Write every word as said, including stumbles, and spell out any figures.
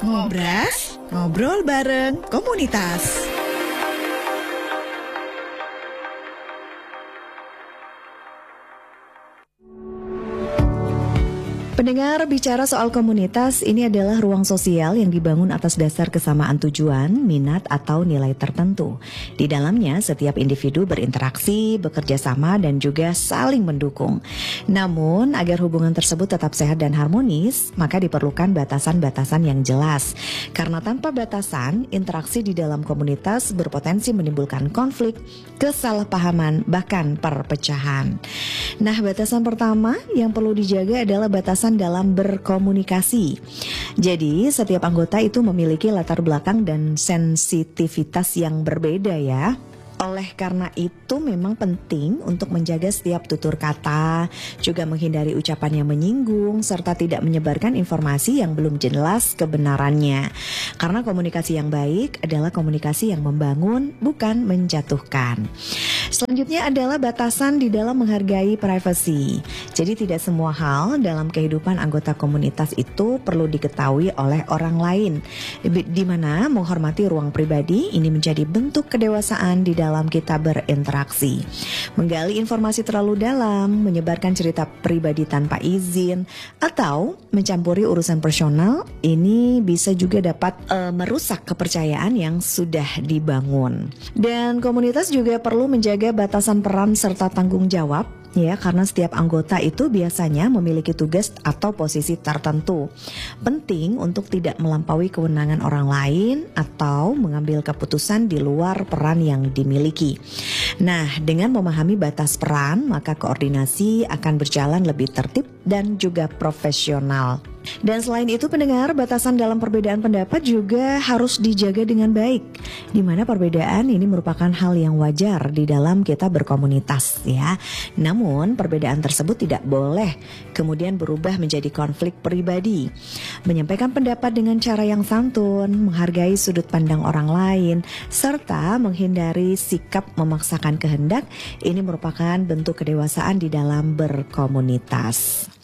Ngobras, ngobrol bareng komunitas. Pendengar, bicara soal komunitas, ini adalah ruang sosial yang dibangun atas dasar kesamaan tujuan, minat, atau nilai tertentu. Di dalamnya, setiap individu berinteraksi, bekerja sama, dan juga saling mendukung. Namun, agar hubungan tersebut tetap sehat dan harmonis, maka diperlukan batasan-batasan yang jelas. Karena tanpa batasan, interaksi di dalam komunitas berpotensi menimbulkan konflik, kesalahpahaman, bahkan perpecahan. Nah, batasan pertama yang perlu dijaga adalah batasan dalam berkomunikasi. Jadi, setiap anggota itu memiliki latar belakang dan sensitivitas yang berbeda ya. Oleh karena itu memang penting untuk menjaga setiap tutur kata, juga menghindari ucapan yang menyinggung, serta tidak menyebarkan informasi yang belum jelas kebenarannya. Karena komunikasi yang baik adalah komunikasi yang membangun, bukan menjatuhkan. Selanjutnya adalah batasan di dalam menghargai privasi. Jadi tidak semua hal dalam kehidupan anggota komunitas itu perlu diketahui oleh orang lain. Di mana menghormati ruang pribadi ini menjadi bentuk kedewasaan di dalam dalam kita berinteraksi. Menggali informasi terlalu dalam, menyebarkan cerita pribadi tanpa izin, atau mencampuri urusan personal, ini bisa juga dapat e, merusak kepercayaan yang sudah dibangun. Dan komunitas juga perlu menjaga batasan peran serta tanggung jawab, ya, karena setiap anggota itu biasanya memiliki tugas atau posisi tertentu. Penting untuk tidak melampaui kewenangan orang lain atau mengambil keputusan di luar peran yang dimiliki. Nah, dengan memahami batas peran, maka koordinasi akan berjalan lebih tertib dan juga profesional. Dan selain itu pendengar, batasan dalam perbedaan pendapat juga harus dijaga dengan baik, di mana perbedaan ini merupakan hal yang wajar di dalam kita berkomunitas ya. Namun perbedaan tersebut tidak boleh kemudian berubah menjadi konflik pribadi. Menyampaikan pendapat dengan cara yang santun, menghargai sudut pandang orang lain, serta menghindari sikap memaksakan kehendak, ini merupakan bentuk kedewasaan di dalam berkomunitas.